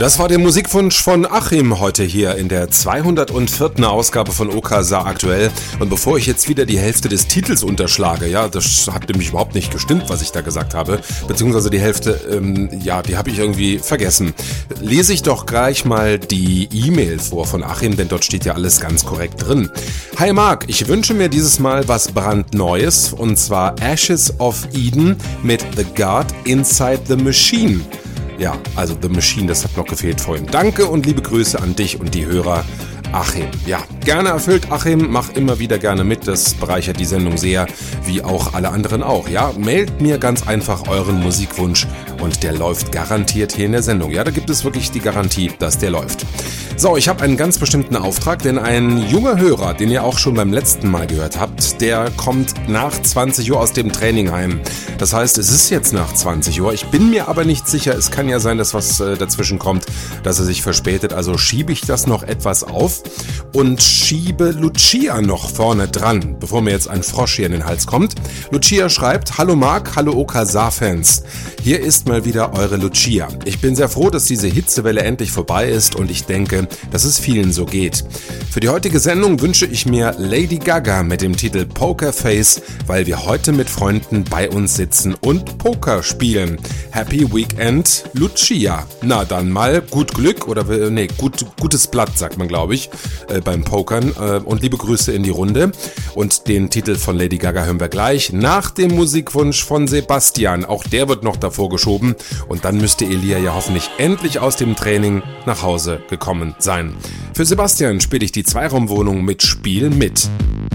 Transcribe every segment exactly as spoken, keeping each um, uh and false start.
Das war der Musikwunsch von Achim heute hier in der zweihundertvierten Ausgabe von Okasa aktuell. Und bevor ich jetzt wieder die Hälfte des Titels unterschlage, ja, das hat nämlich überhaupt nicht gestimmt, was ich da gesagt habe, beziehungsweise die Hälfte, ähm, ja, die habe ich irgendwie vergessen. Lese ich doch gleich mal die E-Mail vor von Achim, denn dort steht ja alles ganz korrekt drin. Hi Marc, ich wünsche mir dieses Mal was brandneues, und zwar Ashes of Eden mit The God Inside the Machine. Ja, also The Machine, das hat noch gefehlt vorhin. Danke und liebe Grüße an dich und die Hörer. Achim. Ja, gerne erfüllt, Achim. Mach immer wieder gerne mit. Das bereichert die Sendung sehr, wie auch alle anderen auch. Ja, mailt mir ganz einfach euren Musikwunsch und der läuft garantiert hier in der Sendung. Ja, da gibt es wirklich die Garantie, dass der läuft. So, ich habe einen ganz bestimmten Auftrag, denn ein junger Hörer, den ihr auch schon beim letzten Mal gehört habt, der kommt nach zwanzig Uhr aus dem Training heim. Das heißt, es ist jetzt nach zwanzig Uhr. Ich bin mir aber nicht sicher. Es kann ja sein, dass was äh, dazwischen kommt, dass er sich verspätet. Also schiebe ich das noch etwas auf und schiebe Lucia noch vorne dran, bevor mir jetzt ein Frosch hier in den Hals kommt. Lucia schreibt: Hallo Marc, hallo Okasa-Fans. Hier ist mal wieder eure Lucia. Ich bin sehr froh, dass diese Hitzewelle endlich vorbei ist und ich denke, dass es vielen so geht. Für die heutige Sendung wünsche ich mir Lady Gaga mit dem Titel Poker Face, weil wir heute mit Freunden bei uns sitzen und Poker spielen. Happy Weekend, Lucia. Na dann mal gut Glück oder nee, gut, gutes Blatt, sagt man, glaube ich, äh, beim Pokern. Äh, und liebe Grüße in die Runde. Und den Titel von Lady Gaga hören wir gleich nach dem Musikwunsch von Sebastian. Auch der wird noch davor geschoben. Und dann müsste Elia ja hoffentlich endlich aus dem Training nach Hause gekommen sein. Für Sebastian spiele ich die Zweiraumwohnung mit Spiel mit.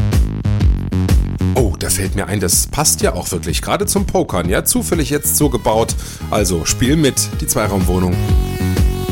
Oh, da fällt mir ein, das passt ja auch wirklich, gerade zum Pokern. Ja, zufällig jetzt so gebaut. Also, Spiel mit, die Zweiraumwohnung.